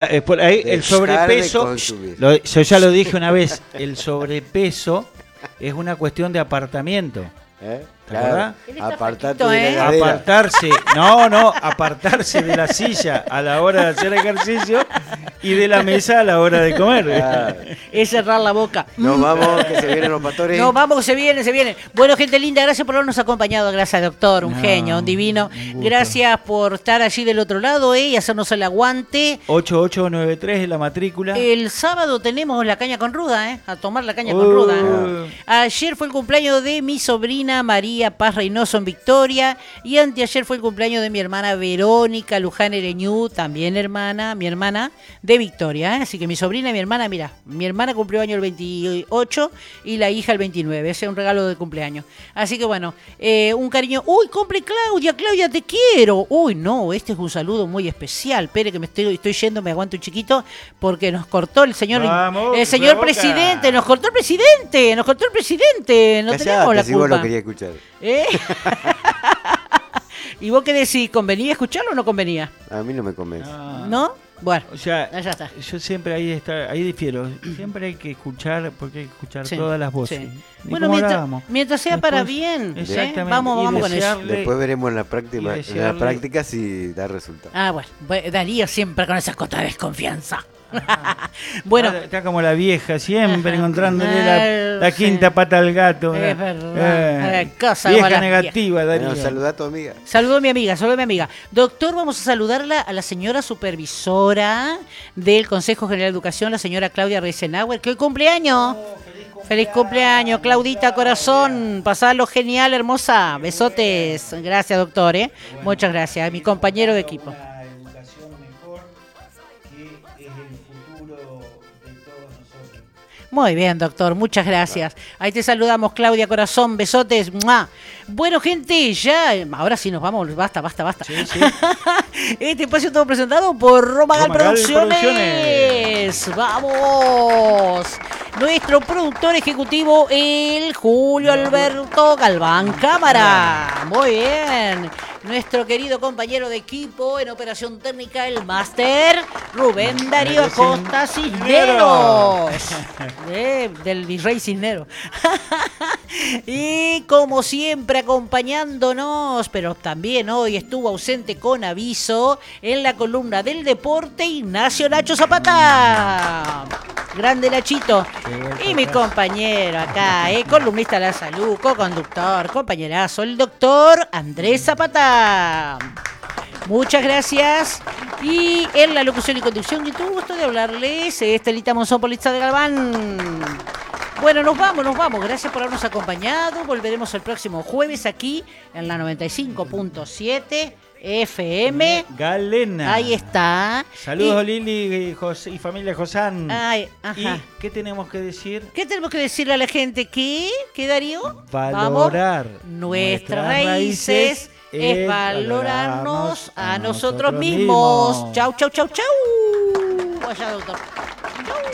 por ahí el sobrepeso, yo ya lo dije una vez, el sobrepeso es una cuestión de apartamiento. ¿Te acordás? Apartarse de la silla a la hora de hacer ejercicio y de la mesa a la hora de comer. Es cerrar la boca. Nos vamos, que se vienen los pastores. Nos vamos, que se vienen. Bueno, gente linda, gracias por habernos acompañado. Gracias, doctor, un genio, un divino. Un gracias por estar allí del otro lado y hacernos el aguante. 8893 es la matrícula. El sábado tenemos la caña con ruda, a tomar la caña con ruda. Ayer fue el cumpleaños de mi sobrina María Paz Reynoso en Victoria y anteayer fue el cumpleaños de mi hermana Verónica Luján Ereñú, también mi hermana de Victoria, Así que mi sobrina y mi hermana, mira, mi hermana cumplió año el 28 y la hija el 29, ese es un regalo de cumpleaños. Así que bueno, un cariño. ¡Uy, cumple Claudia, te quiero! ¡Uy, no, este es un saludo muy especial! Espere que me estoy yendo, me aguanto un chiquito porque nos cortó el señor presidente, nos cortó el presidente, no tenemos la culpa. Lo quería escuchar. ¿Y vos qué decís? ¿Convenía escucharlo o no convenía? A mí no me convence. ¿No? Bueno, o sea, ya está. Yo siempre ahí difiero. Siempre hay que escuchar, porque hay que escuchar todas las voces. Sí. Bueno, mientras sea para bien. Exactamente. Vamos con eso. Después veremos en la práctica si da resultado. Bueno, Darío siempre con esa cota de desconfianza. Bueno, está como la vieja, siempre encontrándole la quinta pata al gato. Es verdad. Vieja negativa, Darío. Saluda a tu amiga. Saludo a mi amiga. Doctor, vamos a saludarla a la señora supervisora del Consejo General de Educación, la señora Claudia Reisenauer, que hoy cumpleaños. Feliz cumpleaños, Claudita, corazón. Pasalo genial, hermosa. Besotes. Gracias, doctor. Muchas gracias. Mi compañero de equipo. Muy bien, doctor, muchas gracias. Ahí te saludamos, Claudia, corazón, besotes. ¡Mua! Bueno, gente, ya, ahora sí nos vamos, basta. Sí. Este espacio estuvo presentado por Romagal Producciones. ¡Vamos! Nuestro productor ejecutivo, el Julio Alberto Galván Cámara. Muy bien. Nuestro querido compañero de equipo en operación técnica, el máster Rubén Darío Acosta Cisneros. Del Virrey Cisneros. Y como siempre acompañándonos, pero también hoy estuvo ausente con aviso en la columna del deporte, Ignacio Nacho Zapata. Grande Nachito. Y mi compañero acá, columnista de la salud, co-conductor, compañerazo, el doctor Andrés Zapata. Muchas gracias. Y en la locución y conducción, que tuvo gusto de hablarles, Estelita Monzón, Polizza de Galván. Bueno, nos vamos. Gracias por habernos acompañado. Volveremos el próximo jueves aquí en la 95.7 FM Galena. Ahí está. Saludos, Lili y familia Josán. ¿Y qué tenemos que decir? ¿Qué tenemos que decirle a la gente? ¿Qué Darío? Valorar nuestras raíces es valorarnos a nosotros mismos. Chau. Vaya, doctor.